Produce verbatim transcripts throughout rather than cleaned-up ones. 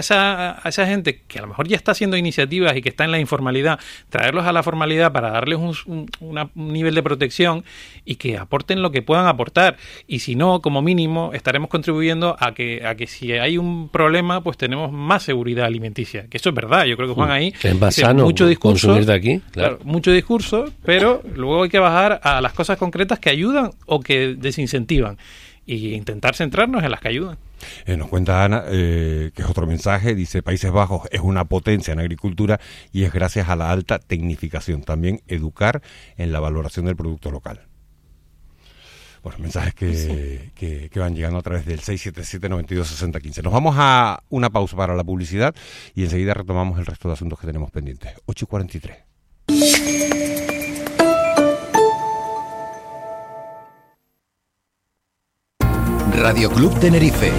esa, a esa gente que a lo mejor ya está haciendo iniciativas y que está en la informalidad, traerlos a la formalidad para darles un, un, una, un nivel de protección y que aporten lo que puedan aportar. Y si no, como mínimo, estaremos contribuyendo a que, a que si hay un problema, pues tenemos más seguridad alimenticia. Que eso es verdad, yo creo que Juan ahí es más dice, sano mucho discurso, consumir de aquí. Claro. Claro, mucho discurso, pero luego hay que bajar a las cosas concretas que ayudan o que desincentivan y intentar centrarnos en las que ayudan. Eh, nos cuenta Ana, eh, que es otro mensaje, dice: Países Bajos es una potencia en agricultura y es gracias a la alta tecnificación. También educar en la valoración del producto local. Bueno, mensajes que, sí. que, que van llegando a través del seis siete siete, nueve dos, seis cero uno cinco. Nos vamos a una pausa para la publicidad y enseguida retomamos el resto de asuntos que tenemos pendientes. ocho y cuarenta y tres. Radio Club Tenerife.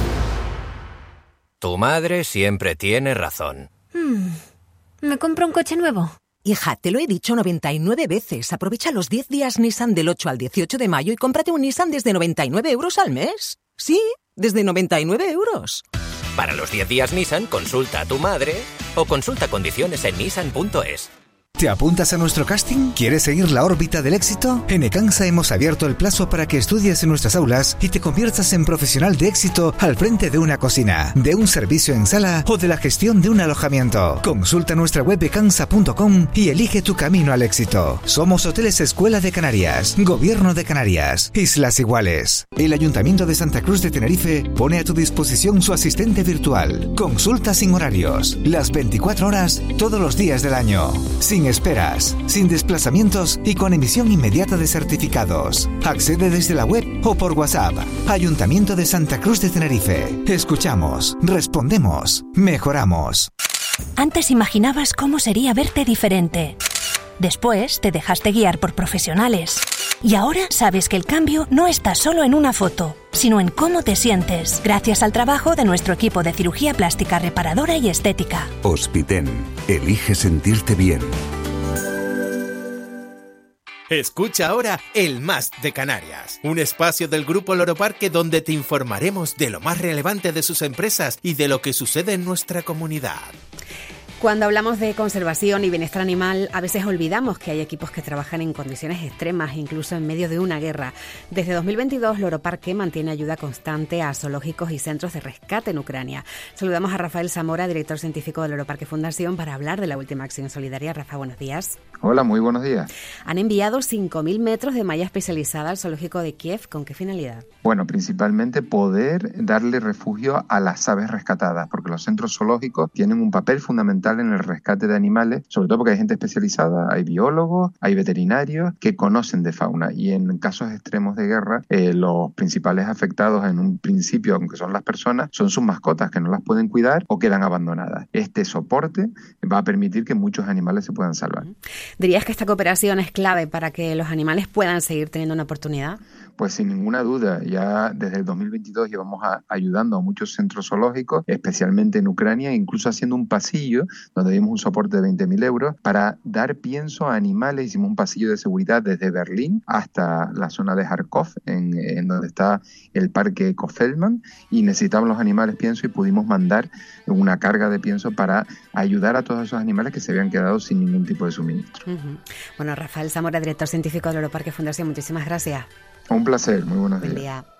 Tu madre siempre tiene razón. Hmm. ¿Me compro un coche nuevo? Hija, te lo he dicho noventa y nueve veces. Aprovecha los diez días Nissan del ocho al dieciocho de mayo y cómprate un Nissan desde noventa y nueve euros al mes. Sí, desde noventa y nueve euros. Para los diez días Nissan, consulta a tu madre o consulta condiciones en nissan punto es. ¿Te apuntas a nuestro casting? ¿Quieres seguir la órbita del éxito? En Ecansa hemos abierto el plazo para que estudies en nuestras aulas y te conviertas en profesional de éxito al frente de una cocina, de un servicio en sala o de la gestión de un alojamiento. Consulta nuestra web ecansa punto com y elige tu camino al éxito. Somos Hoteles Escuela de Canarias, Gobierno de Canarias, Islas Iguales. El Ayuntamiento de Santa Cruz de Tenerife pone a tu disposición su asistente virtual. Consulta sin horarios, las veinticuatro horas, todos los días del año. Sin esperas, sin desplazamientos y con emisión inmediata de certificados. Accede desde la web o por WhatsApp. Ayuntamiento de Santa Cruz de Tenerife. Escuchamos, respondemos, mejoramos. Antes imaginabas cómo sería verte diferente. Después te dejaste guiar por profesionales. Y ahora sabes que el cambio no está solo en una foto, sino en cómo te sientes, gracias al trabajo de nuestro equipo de cirugía plástica reparadora y estética. Hospiten. Elige sentirte bien. Escucha ahora El Más de Canarias, un espacio del Grupo Loro Parque donde te informaremos de lo más relevante de sus empresas y de lo que sucede en nuestra comunidad. Cuando hablamos de conservación y bienestar animal, a veces olvidamos que hay equipos que trabajan en condiciones extremas, incluso en medio de una guerra. Desde dos mil veintidós, Loro Parque mantiene ayuda constante a zoológicos y centros de rescate en Ucrania. Saludamos a Rafael Zamora, director científico de Loro Parque Fundación, para hablar de la última acción solidaria. Rafa, buenos días. Hola, muy buenos días. Han enviado cinco mil metros de malla especializada al zoológico de Kiev. ¿Con qué finalidad? Bueno, principalmente poder darle refugio a las aves rescatadas, porque los centros zoológicos tienen un papel fundamental en el rescate de animales, sobre todo porque hay gente especializada, hay biólogos, hay veterinarios que conocen de fauna, y en casos extremos de guerra, eh, los principales afectados en un principio, aunque son las personas, son sus mascotas, que no las pueden cuidar o quedan abandonadas. Este soporte va a permitir que muchos animales se puedan salvar. ¿Dirías que esta cooperación es clave para que los animales puedan seguir teniendo una oportunidad? Pues sin ninguna duda, ya desde el dos mil veintidós llevamos a, ayudando a muchos centros zoológicos, especialmente en Ucrania, incluso haciendo un pasillo donde dimos un soporte de veinte mil euros para dar pienso a animales. Hicimos un pasillo de seguridad desde Berlín hasta la zona de Kharkov, en, en donde está el parque Eco-Feldman, y necesitaban los animales pienso y pudimos mandar una carga de pienso para ayudar a todos esos animales que se habían quedado sin ningún tipo de suministro. Uh-huh. Bueno, Rafael Zamora, director científico de Loro Parque Fundación, muchísimas gracias. Un placer, muy buenos días. Buen día.